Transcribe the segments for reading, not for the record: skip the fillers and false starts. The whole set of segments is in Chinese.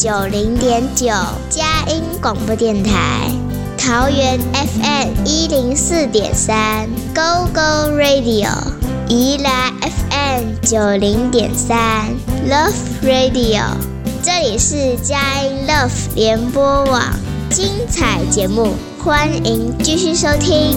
90.9佳音广播电台，桃园 FM 104.3 Go Go Radio， 宜兰 FM 90.3 Love Radio， 这里是佳音 Love 联播网，精彩节目，欢迎继续收听。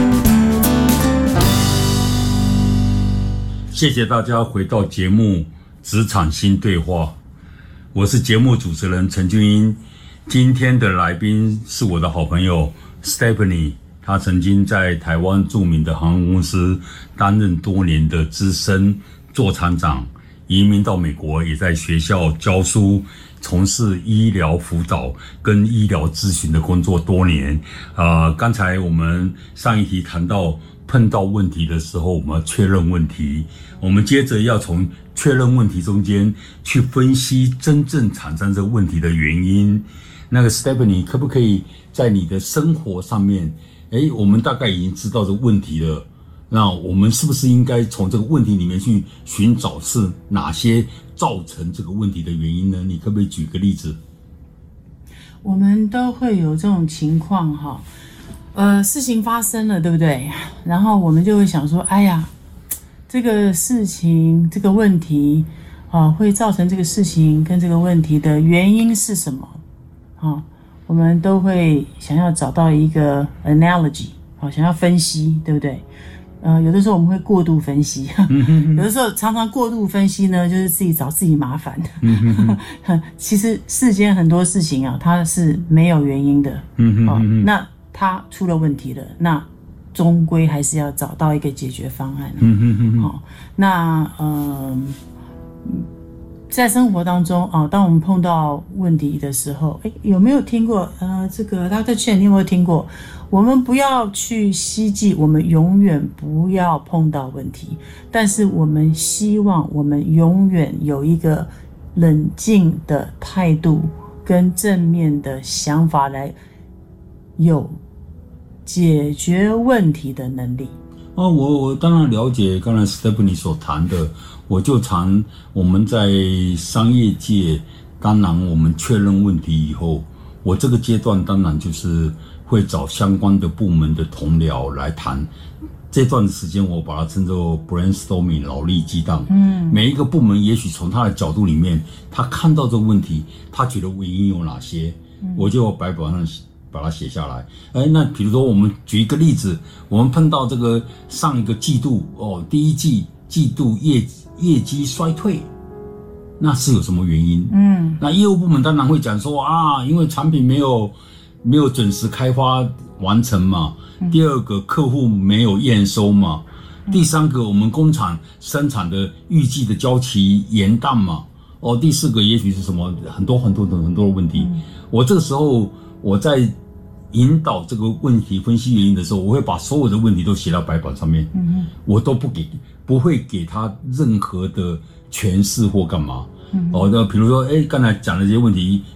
谢谢大家回到节目《职场新对话》，我是节目主持人陈俊英。今天的来宾是我的好朋友 Stephanie， 她曾经在台湾著名的航空公司担任多年的资深座舱长，移民到美国，也在学校教书，从事医疗辅导跟医疗咨询的工作多年。刚才我们上一题谈到碰到问题的时候，我们要确认问题，我们接着要从确认问题中间去分析真正产生这个问题的原因。那个 Stephanie 可不可以在你的生活上面，我们大概已经知道这个问题了，那我们是不是应该从这个问题里面去寻找是哪些造成这个问题的原因呢？你可不可以举个例子？ 我们都会有这种情况哈，事情发生了，对不对？然后我们就会想说，哎呀，这个事情这个问题会造成这个事情跟这个问题的原因是什么？我们都会想要找到一个 analogy， 想要分析，对不对？有的时候我们会过度分析，有的时候常常过度分析呢，就是自己找自己麻烦。其实世间很多事情它是没有原因的，那它出了问题了，那终归还是要找到一个解决方案。那在生活当中当我们碰到问题的时候，有没有听过这个Dr. Chen，你有没有听过？我们不要去希冀我们永远不要碰到问题，但是我们希望我们永远有一个冷静的态度跟正面的想法来有解决问题的能力。 我当然了解刚才 Stephanie 所谈的，我们在商业界，当然我们确认问题以后，我这个阶段当然就是会找相关的部门的同僚来谈。这段时间我把它称作 brainstorming， 脑力激荡。每一个部门也许从他的角度里面，他看到这个问题，他觉得原因有哪些，我就白板上把它写下来。那比如说我们举一个例子，我们碰到这个上一个季度第一季度业绩衰退，那是有什么原因？那业务部门当然会讲说因为产品没有准时开发完成嘛，第二个客户没有验收嘛，第三个我们工厂生产的预计的交期延宕嘛，第四个也许是什么很多的问题。我这个时候我在引导这个问题分析原因的时候，我会把所有的问题都写到白板上面，我都不会给他任何的诠释或干嘛。比如说刚才讲的这些问题